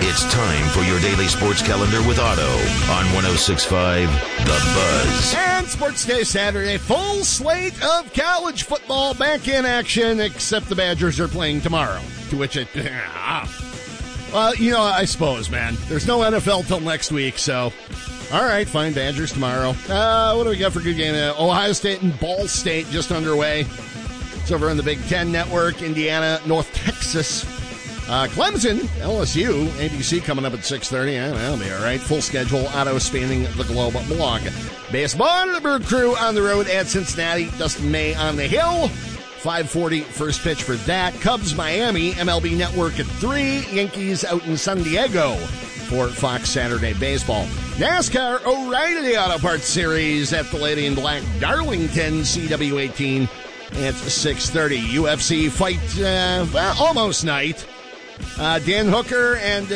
It's time for your daily sports calendar with Otto on 106.5 The Buzz. And Sports Day Saturday, full slate of college football back in action, except the Badgers are playing tomorrow. To which well, I suppose, man. There's no NFL till next week, so all right, fine, Badgers tomorrow. What do we got for a good game? Ohio State and Ball State just underway. It's over on the Big Ten Network. Indiana, North Texas. Clemson, LSU, ABC coming up at 6:30. Yeah, that'll be all right. Full schedule, Auto spanning the globe blog. Baseball, the Bird Crew on the road at Cincinnati. Dustin May on the hill. 5:40 first pitch for that. Cubs, Miami, MLB Network at 3. Yankees out in San Diego for Fox Saturday Baseball. NASCAR O'Reilly Auto Parts Series at the Lady in Black Darlington, CW18 at 6:30. UFC fight, almost night. Dan Hooker and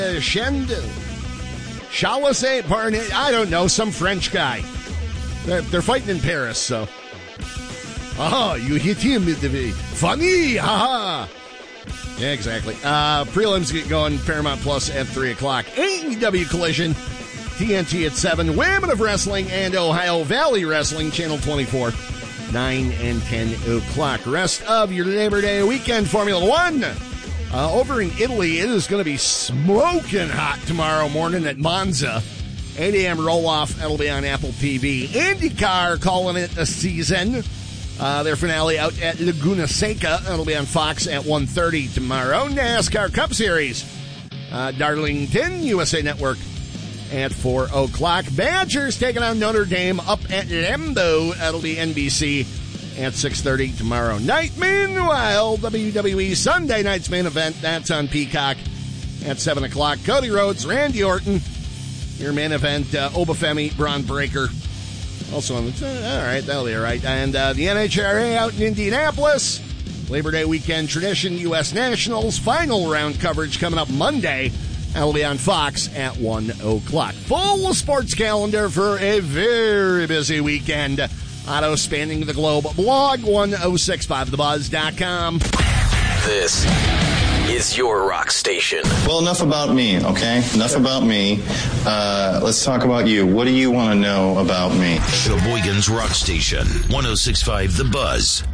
Shawase Barnett, I don't know, some French guy. They're fighting in Paris, so. Oh, you hit him with the funny, haha. Yeah, exactly. Prelims get going, Paramount Plus at 3 o'clock. AEW Collision, TNT at 7. Women of Wrestling and Ohio Valley Wrestling, Channel 24, 9 and 10 o'clock. Rest of your Labor Day weekend, Formula One. Over in Italy, it is going to be smoking hot tomorrow morning at Monza. 8 a.m. roll-off. That'll be on Apple TV. IndyCar calling it a season. Their finale out at Laguna Seca. That'll be on Fox at 1:30 tomorrow. NASCAR Cup Series. Darlington, USA Network at 4 o'clock. Badgers taking on Notre Dame up at Lambeau. That'll be NBC at 6:30 tomorrow night. Meanwhile, WWE Sunday night's main event, that's on Peacock at 7 o'clock. Cody Rhodes, Randy Orton, your main event, Obafemi, Braun Breaker. Also on the, all right, that'll be all right. And the NHRA out in Indianapolis. Labor Day weekend tradition, U.S. Nationals, final round coverage coming up Monday. That'll be on Fox at 1 o'clock. Full sports calendar for a very busy weekend. Auto spanning the globe. Blog 1065thebuzz.com. This is your rock station. Well, enough about me, okay? Enough about me. Let's talk about you. What do you want to know about me? Sheboygan's Rock Station, 1065 The Buzz.